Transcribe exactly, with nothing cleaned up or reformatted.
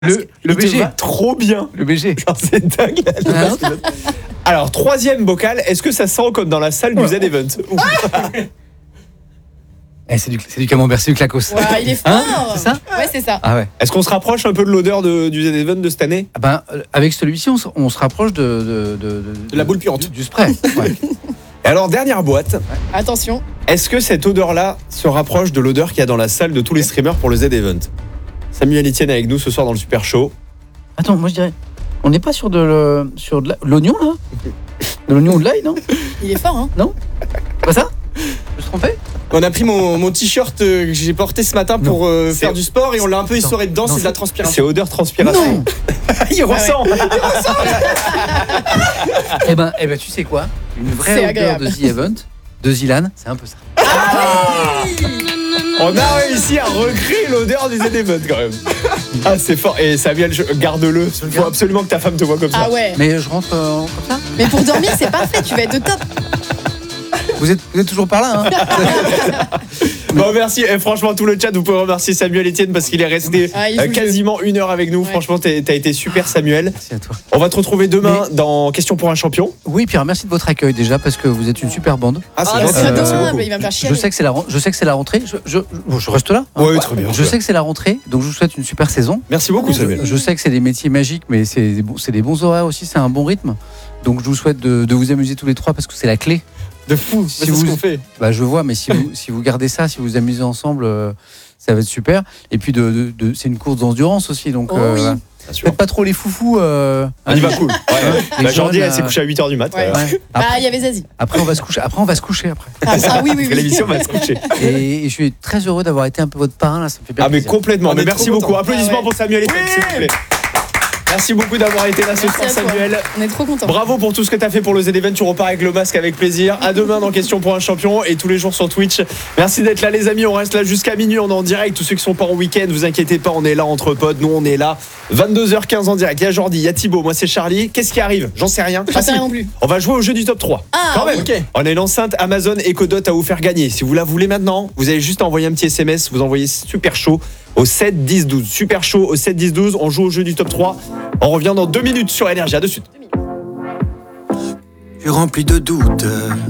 Le, le B G va trop bien. Le B G. Genre, c'est dingue. Alors, troisième bocal, est-ce que ça sent comme dans la salle du Z-Event? Eh, c'est, du, c'est du camembert, c'est du clacos. Ouais, il est fort. Hein, c'est ça? Ouais, c'est ça. Ah ouais. Est-ce qu'on se rapproche un peu de l'odeur de, du Z-Event de cette année? Ah ben, euh, avec celui-ci, on se, on se rapproche de, de, de, de, De la boule puante. Du, du spray. Ouais. Et alors, dernière boîte, Attention. est-ce que cette odeur-là se rapproche de l'odeur qu'il y a dans la salle de tous les streamers pour le Z-Event? Samuel Etienne avec nous ce soir dans le Super Show. Attends, moi je dirais. On n'est pas sur de, le, sur de la- l'oignon là? De l'oignon ou de l'ail, non? Il est fort, hein. C'est pas ça? Je me suis trompé? On a pris mon, mon t-shirt euh, que j'ai porté ce matin pour euh, C'est- faire du sport et on l'a un peu essoré dedans, Non, c'est de la C'est transpiration. odeur transpiration. Il ressent. Eh ben, eh ben, tu sais quoi? Une vraie C'est odeur agréable. de The Event, de Zilan, c'est un peu ça. On a réussi à recréer l'odeur du Z-Event quand même. Ah, c'est fort. Et Samuel, je- garde-le. Il faut garde. absolument que ta femme te voit comme ça. Ah ouais. Mais je rentre euh, comme ça? Mais pour dormir, c'est parfait. Tu vas être de top. Vous êtes, vous êtes toujours par là, hein? Bon, merci. Et franchement, tout le chat, vous pouvez remercier Samuel Etienne parce qu'il est resté Ah, il euh, joue le quasiment une heure avec nous. Ouais. Franchement, t'es- t'as été super, Samuel. Merci à toi. On va te retrouver demain dans Question pour un champion. Oui, Pierre, merci de votre accueil déjà, parce que vous êtes une super bande. Ah, Ah, gentil, c'est Euh, merci adorable. beaucoup. Il va me faire chier. Je sais que c'est la, ren- je sais que c'est la rentrée. Je, je, bon, je reste là. hein. Ouais, très bien. Je sais que c'est la rentrée, donc je vous souhaite une super saison. Merci beaucoup, Samuel. Je sais que c'est des métiers magiques, mais c'est des, bons- c'est des bons horaires aussi, c'est un bon rythme. Donc je vous souhaite de, de vous amuser tous les trois parce que c'est la clé. De fou. Si C'est vous- ce qu'on fait. Bah, je vois, mais si vous, si vous gardez ça, si vous vous amusez ensemble, euh, ça va être super. Et puis de, de- de- c'est une course d'endurance aussi, donc Oh euh, oui. voilà. Bien sûr. Faites pas trop les foufous. Euh, On y va cool. Ouais. Les Bah, Jordi, jeunes, elle s'est euh, couchée à huit heures du mat. Ouais. euh, ouais. Bah, Après, il y avait Zazie. après, on va se coucher. Après, on va se coucher après. Ah, ah oui, oui, Après oui. l'émission, on va se coucher. Et, et je suis très heureux d'avoir été un peu votre parrain là. Ça me fait bien Ah, mais plaisir. complètement. On Mais est merci trop beaucoup. contents. Applaudissements Ah ouais. pour Samuel Etienne, s'il vous plaît. Merci beaucoup d'avoir été là ce Merci soir, à toi. Samuel. On est trop contents. Bravo pour tout ce que tu as fait pour le Z-Event. Tu repars avec le masque avec plaisir. À demain dans Question pour un champion et tous les jours sur Twitch. Merci d'être là, les amis. On reste là jusqu'à minuit. On est en direct. Tous ceux qui sont pas en week-end, vous inquiétez pas, on est là entre potes. Nous, on est là. vingt-deux heures quinze en direct. Il y a Jordi, il y a Thibaut. Moi, c'est Charlie. Qu'est-ce qui arrive? J'en sais rien. Je Ah, sais si. rien non plus. On va jouer au jeu du top trois. Ah, Quand même. oui. Ok. On a une enceinte Amazon Echo Dot à vous faire gagner. Si vous la voulez maintenant, vous avez juste envoyé un petit S M S. Vous envoyez super chaud au sept dix douze. Super chaud au sept dix douze. On joue au jeu du top trois. On revient dans deux minutes sur Énergie. À de suite. Je suis rempli de doutes,